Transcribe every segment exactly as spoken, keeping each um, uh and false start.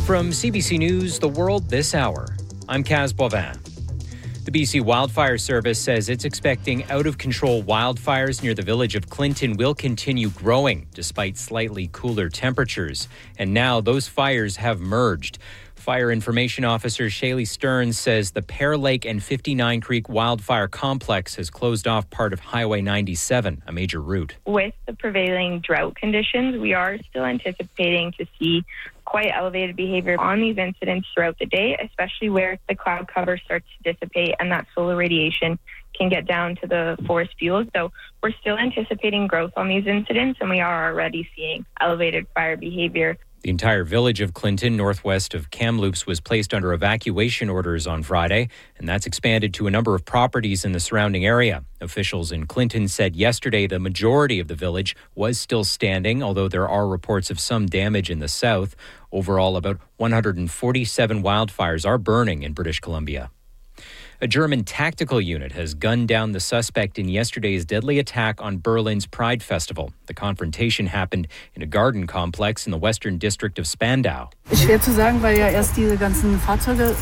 From C B C News, The World This Hour, I'm Kaz Boivin. The B C Wildfire Service says it's expecting out-of-control wildfires near the village of Clinton will continue growing despite slightly cooler temperatures. And now those fires have merged. Fire Information Officer Shaylee Stearns says the Pear Lake and fifty-nine Creek Wildfire Complex has closed off part of Highway ninety-seven, a major route. With the prevailing drought conditions, we are still anticipating to see quite elevated behavior on these incidents throughout the day, especially where the cloud cover starts to dissipate and that solar radiation can get down to the forest fuels. So we're still anticipating growth on these incidents, and we are already seeing elevated fire behavior. The entire village of Clinton, northwest of Kamloops, was placed under evacuation orders on Friday, and that's expanded to a number of properties in the surrounding area. Officials in Clinton said yesterday the majority of the village was still standing, although there are reports of some damage in the south. Overall, about one hundred forty-seven wildfires are burning in British Columbia. A German tactical unit has gunned down the suspect in yesterday's deadly attack on Berlin's Pride Festival. The confrontation happened in a garden complex in the western district of Spandau. Schwer zu sagen, weil ja erst diese ganzen Fahrzeuge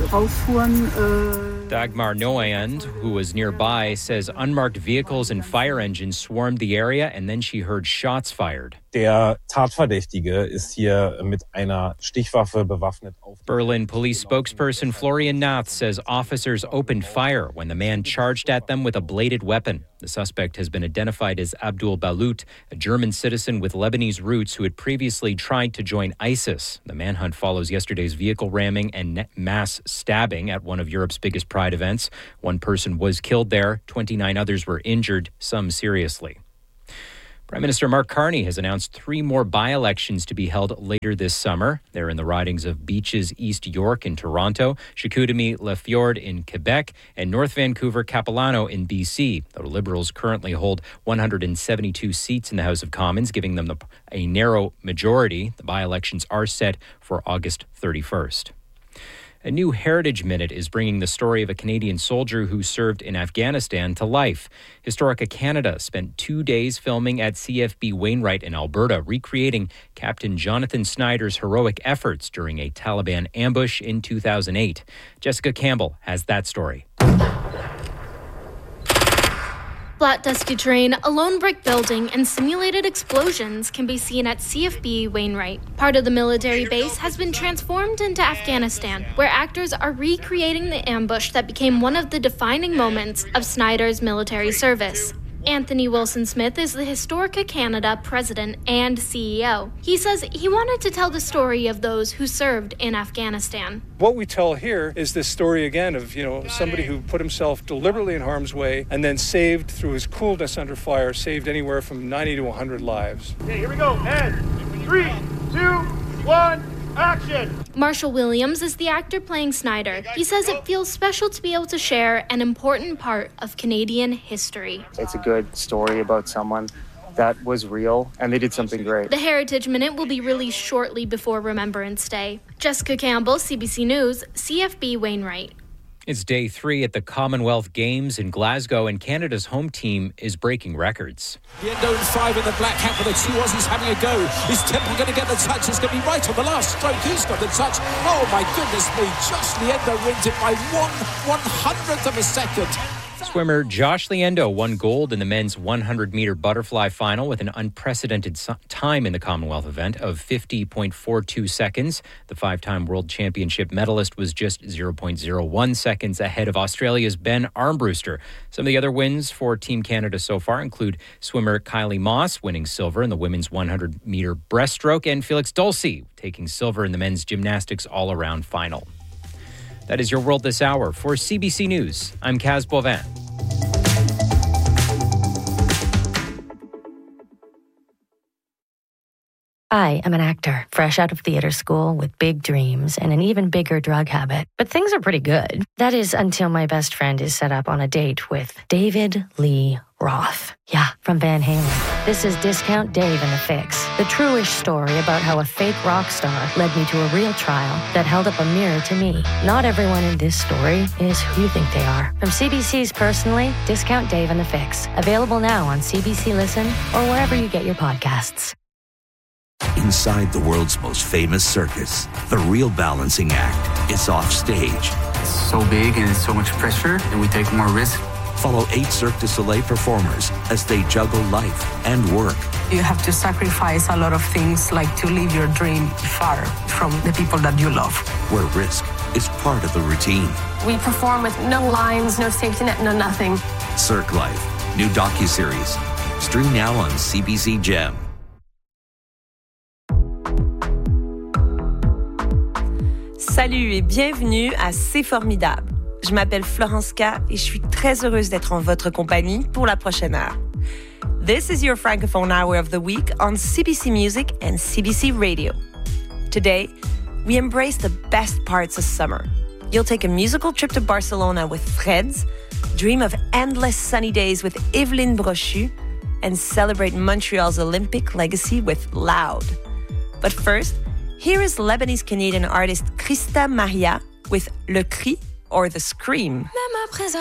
rausfuhren. Dagmar Noayand, who was nearby, says unmarked vehicles and fire engines swarmed the area, and then she heard shots fired. Der Tatverdächtige ist hier mit einer Stichwaffe bewaffnet. Berlin police spokesperson Florian Nath says officers opened fire when the man charged at them with a bladed weapon. The suspect has been identified as Abdul Balut, a German citizen with Lebanese roots who had previously tried to join ISIS. The manhunt follows yesterday's vehicle ramming and mass stabbing at one of Europe's biggest Pride events. One person was killed there. twenty-nine others were injured, some seriously. Prime Minister Mark Carney has announced three more by-elections to be held later this summer. They're in the ridings of Beaches, East York in Toronto, Chicoutimi-Le Fjord in Quebec, and North Vancouver-Capilano in B C. The Liberals currently hold one hundred seventy-two seats in the House of Commons, giving them the, a narrow majority. The by-elections are set for August thirty-first. A new Heritage Minute is bringing the story of a Canadian soldier who served in Afghanistan to life. Historica Canada spent two days filming at C F B Wainwright in Alberta, recreating Captain Jonathan Snyder's heroic efforts during a Taliban ambush in two thousand eight. Jessica Campbell has that story. Flat, dusty terrain, a lone brick building, and simulated explosions can be seen at C F B Wainwright. Part of the military base has been transformed into Afghanistan, where actors are recreating the ambush that became one of the defining moments of Snyder's military service. Anthony Wilson-Smith is the Historica Canada president and C E O. He says he wanted to tell the story of those who served in Afghanistan. What we tell here is this story again of, you know, somebody who put himself deliberately in harm's way and then saved through his coolness under fire, saved anywhere from ninety to one hundred lives. Okay, here we go. And three, two, one. Action! Marshall Williams is the actor playing Snyder. He says it feels special to be able to share an important part of Canadian history. It's a good story about someone that was real, and they did something great. The Heritage Minute will be released shortly before Remembrance Day. Jessica Campbell, C B C News, C F B Wainwright. It's day three at the Commonwealth Games in Glasgow, and Canada's home team is breaking records. The Endo in five in the black hat for the two Aussies having a go. Is Temple going to get the touch? It's going to be right on the last stroke. He's got the touch. Oh, my goodness me. Josh Liendo wins it by one one-hundredth of a second. Swimmer Josh Liendo won gold in the men's one hundred meter butterfly final with an unprecedented time in the Commonwealth event of fifty point four two seconds. The five-time world championship medalist was just zero point zero one seconds ahead of Australia's Ben Armbruster. Some of the other wins for Team Canada so far include swimmer Kylie Moss winning silver in the women's one hundred meter breaststroke and Felix Dulcie taking silver in the men's gymnastics all-around final. That is your World This Hour. For C B C News, I'm Kaz Boivin. I am an actor, fresh out of theater school with big dreams and an even bigger drug habit. But things are pretty good. That is until my best friend is set up on a date with David Lee Roth. Yeah, from Van Halen. This is Discount Dave and the Fix, the true-ish story about how a fake rock star led me to a real trial that held up a mirror to me. Not everyone in this story is who you think they are. From C B C's Personally, Discount Dave and the Fix. Available now on C B C Listen or wherever you get your podcasts. Inside the world's most famous circus, the real balancing act is off stage. It's so big and it's so much pressure, and we take more risk. Follow eight Cirque du Soleil performers as they juggle life and work. You have to sacrifice a lot of things, like to leave your dream far from the people that you love. Where risk is part of the routine. We perform with no lines, no safety net, no nothing. Cirque Life, new docuseries. Stream now on C B C Gem. Salut et bienvenue à C'est formidable. Je m'appelle Florence K et je suis très heureuse d'être en votre compagnie pour la prochaine heure. This is your Francophone Hour of the Week on C B C Music and C B C Radio. Today, we embrace the best parts of summer. You'll take a musical trip to Barcelona with Freds, dream of endless sunny days with Evelyne Brochu, and celebrate Montreal's Olympic legacy with Loud. But first, here is Lebanese-Canadian artist Christa Maria with Le Cri or The Scream.